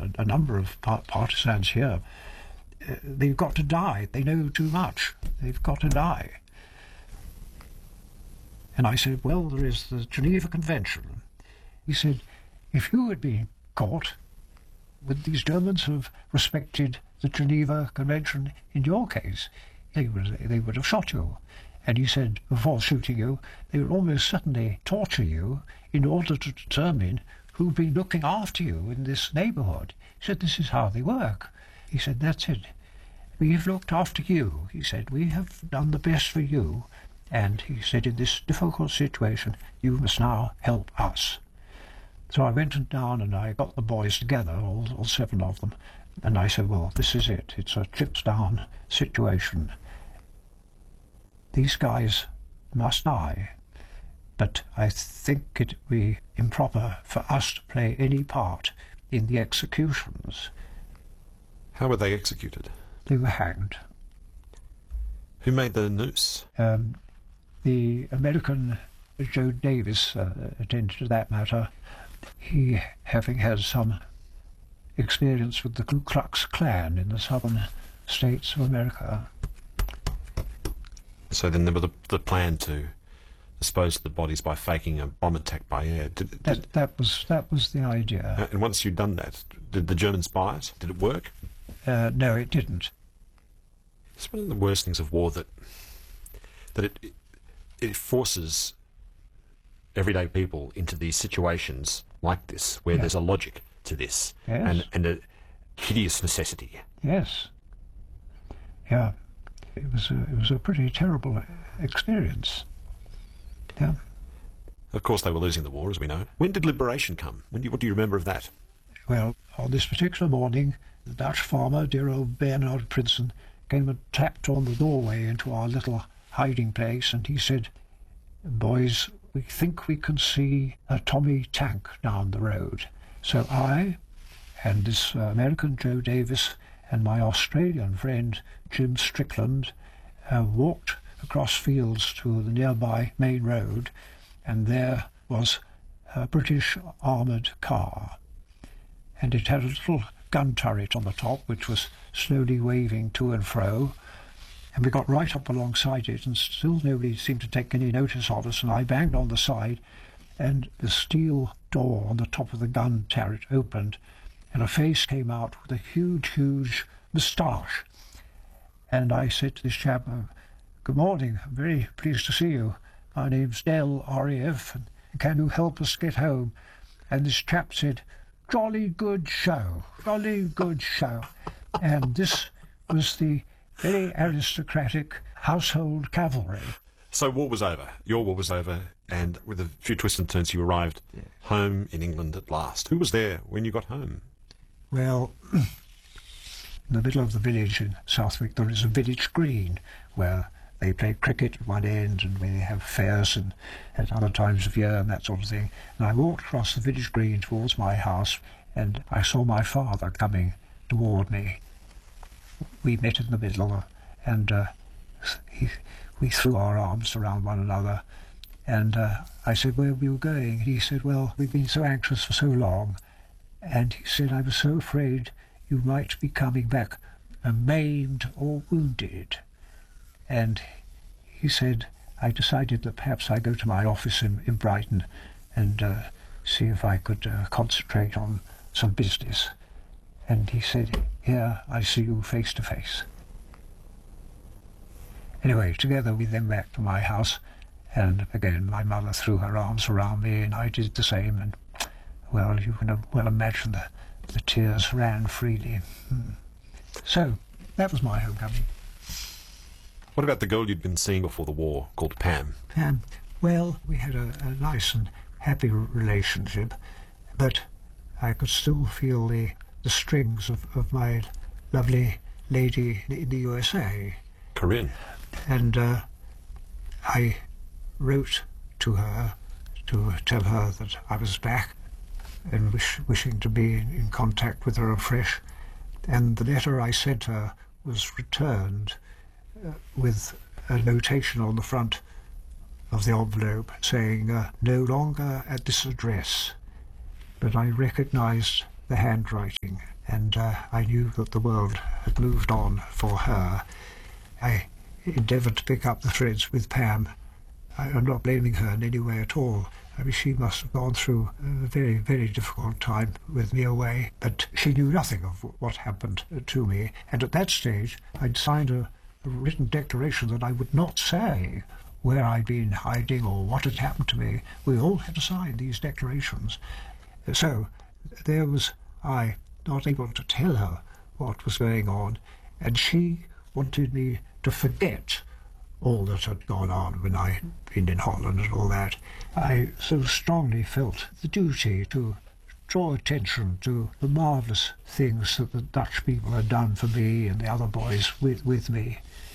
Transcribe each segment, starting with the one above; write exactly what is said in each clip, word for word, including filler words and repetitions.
a, a number of par- partisans here. Uh, they've got to die. They know too much. They've got to die. And I said, well, there is the Geneva Convention. He said, if you had been caught, would these Germans have respected the Geneva Convention in your case? They would, they would have shot you. And he said, before shooting you, they would almost certainly torture you in order to determine who'd been looking after you in this neighbourhood. He said, this is how they work. He said, that's it. We have looked after you. He said, we have done the best for you. And he said, in this difficult situation, you must now help us. So I went down and I got the boys together, all, all seven of them, and I said, well, this is it. It's a chips down situation. These guys must die, but I think it would be improper for us to play any part in the executions. How were they executed? They were hanged. Who made the noose? Um, the American Joe Davis uh, attended to that matter. He, having had some experience with the Ku Klux Klan in the southern states of America. So then there was the, the plan to dispose of the bodies by faking a bomb attack by air. Did, did, that, that was that was the idea. And once you'd done that, did the Germans buy it? Did it work? Uh, no, it didn't. It's one of the worst things of war that that it it forces everyday people into these situations like this, where yeah. there's a logic to this, yes. and and a hideous necessity. Yes. Yeah. It was a, it was a pretty terrible experience. Yeah. Of course, they were losing the war, as we know. When did liberation come? When do you, what do you remember of that? Well, on this particular morning, the Dutch farmer, dear old Bernard Prinsen, came and tapped on the doorway into our little hiding place, and he said, boys, we think we can see a Tommy tank down the road. So I and this uh, American Joe Davis and my Australian friend Jim Strickland uh, walked across fields to the nearby main road, and there was a British armoured car, and it had a little gun turret on the top which was slowly waving to and fro, and we got right up alongside it, and still nobody seemed to take any notice of us, and I banged on the side, and the steel door on the top of the gun turret opened, and a face came out with a huge, huge moustache. And I said to this chap, good morning, I'm very pleased to see you. My name's Del R A F, and can you help us get home? And this chap said, jolly good show, jolly good show. And this was the very aristocratic household cavalry. So war was over. Your war was over, and with a few twists and turns you arrived yeah. home in England at last. Who was there when you got home? Well, in the middle of the village in Southwick there is a village green where they play cricket at one end, and we have fairs and at other times of year and that sort of thing. And I walked across the village green towards my house, and I saw my father coming toward me. We met in the middle, and uh, he, we threw our arms around one another, and uh, I said, where we were going? And he said, well, we've been so anxious for so long. And he said, I was so afraid you might be coming back uh, maimed or wounded. And he said, I decided that perhaps I go to my office in, in Brighton and uh, see if I could uh, concentrate on some business. And he said, here, I see you face to face. Anyway, together we then back to my house, and again my mother threw her arms around me, and I did the same, and well, you can well imagine the, the tears ran freely. Hmm. So, that was my homecoming. What about the girl you'd been seeing before the war, called Pam? Pam, well, we had a, a nice and happy relationship, but I could still feel the, the strings of, of my lovely lady in the U S A. Corinne. And uh, I wrote to her to tell her that I was back and wish, wishing to be in, in contact with her afresh. And the letter I sent her was returned uh, with a notation on the front of the envelope saying, uh, no longer at this address. But I recognised the handwriting, and uh, I knew that the world had moved on for her. I endeavoured to pick up the threads with Pam. I, I'm not blaming her in any way at all. I mean, she must have gone through a very, very difficult time with me away, but she knew nothing of what happened to me. And at that stage, I'd signed a, a written declaration that I would not say where I'd been hiding or what had happened to me. We all had to sign these declarations. So there was I, not able to tell her what was going on, and she wanted me to forget all that had gone on when I had been in Holland and all that. I so strongly felt the duty to draw attention to the marvellous things that the Dutch people had done for me and the other boys with, with me.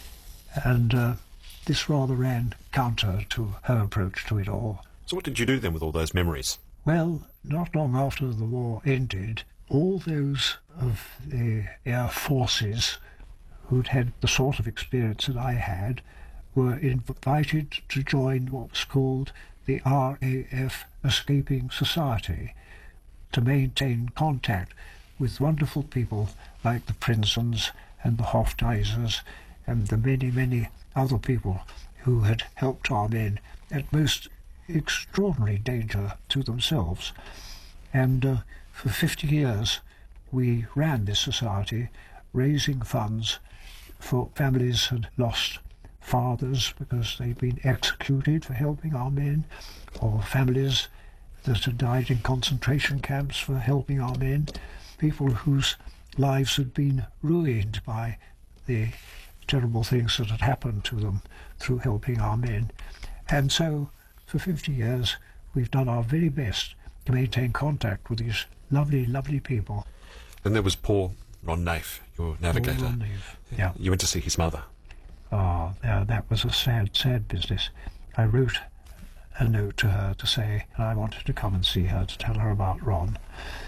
And uh, this rather ran counter to her approach to it all. So what did you do then with all those memories? Well, not long after the war ended, all those of the air forces who'd had the sort of experience that I had were invited to join what was called the R A F Escaping Society, to maintain contact with wonderful people like the Prinsons and the Hofdeisers and the many, many other people who had helped our men at most extraordinary danger to themselves. And uh, for fifty years we ran this society, raising funds for families who had lost fathers because they'd been executed for helping our men, or families that had died in concentration camps for helping our men, people whose lives had been ruined by the terrible things that had happened to them through helping our men. And so for fifty years we've done our very best to maintain contact with these lovely, lovely people. Then there was poor Ron Naif, your navigator. Ron Naif, yeah. You went to see his mother. Oh, yeah, that was a sad, sad business. I wrote a note to her to say I wanted to come and see her, to tell her about Ron.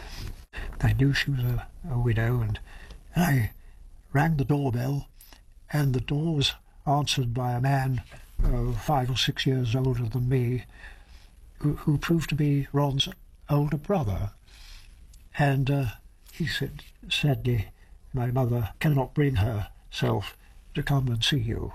I knew she was a, a widow, and I rang the doorbell, and the door was answered by a man oh, five or six years older than me, who, who proved to be Ron's older brother. And uh, he said, sadly, my mother cannot bring herself to come and see you.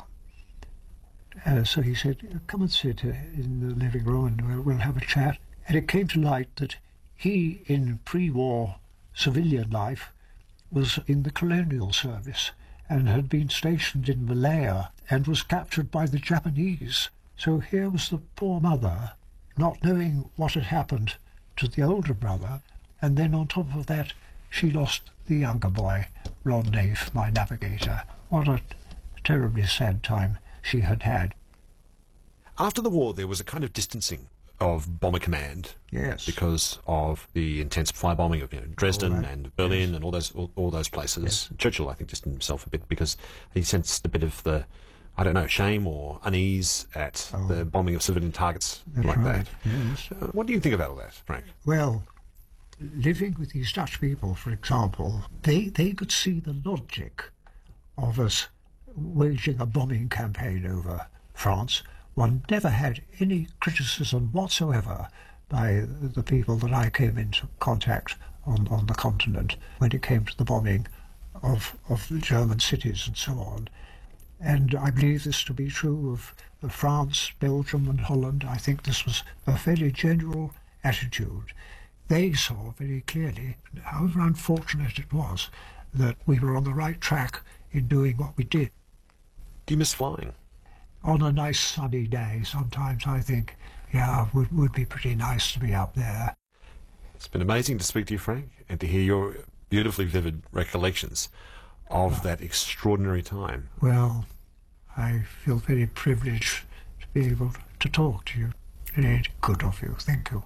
Uh, so he said, come and sit uh, in the living room and we'll, we'll have a chat. And it came to light that he, in pre-war civilian life, was in the colonial service and had been stationed in Malaya and was captured by the Japanese. So here was the poor mother, not knowing what had happened to the older brother, and then on top of that she lost the younger boy, Ron Naif, my navigator. What a terribly sad time she had had. After the war, there was a kind of distancing of Bomber Command. Yes. Because of the intense firebombing of you know, Dresden right. and Berlin Yes. and all those all, all those places. Yes. Churchill, I think, distanced himself a bit because he sensed a bit of the, I don't know, shame or unease at Oh. the bombing of civilian targets That's like right. that. Yes. Uh, what do you think about all that, Frank? Well, living with these Dutch people, for example, they, they could see the logic of us waging a bombing campaign over France. One never had any criticism whatsoever by the people that I came into contact on, on the continent when it came to the bombing of, of the German cities and so on. And I believe this to be true of, of France, Belgium and Holland. I think this was a fairly general attitude. They saw very clearly, however unfortunate it was, that we were on the right track in doing what we did. Do you miss flying? On a nice sunny day, sometimes I think, yeah, it would, would be pretty nice to be up there. It's been amazing to speak to you, Frank, and to hear your beautifully vivid recollections of that extraordinary time. Well, I feel very privileged to be able to talk to you. Very good of you. Thank you.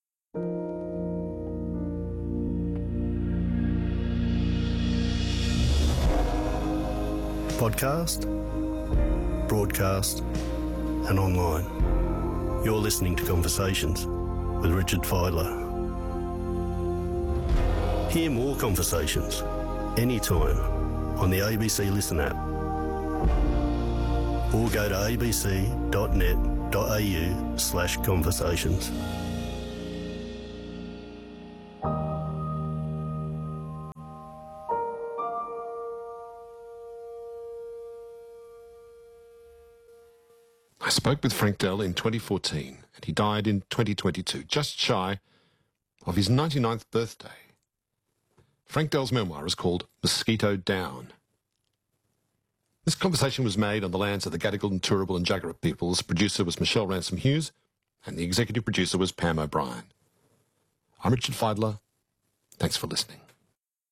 Podcast, broadcast and online. You're listening to Conversations with Richard Fidler. Hear more conversations anytime on the A B C Listen app or go to abc.net.au slash conversations. I spoke with Frank Dell in twenty fourteen, and he died in twenty twenty-two, just shy of his ninety-ninth birthday. Frank Dell's memoir is called Mosquito Down. This conversation was made on the lands of the Gadigal and Turrbal and Jagera peoples. Producer was Michelle Ransom Hughes, and the executive producer was Pam O'Brien. I'm Richard Feidler. Thanks for listening.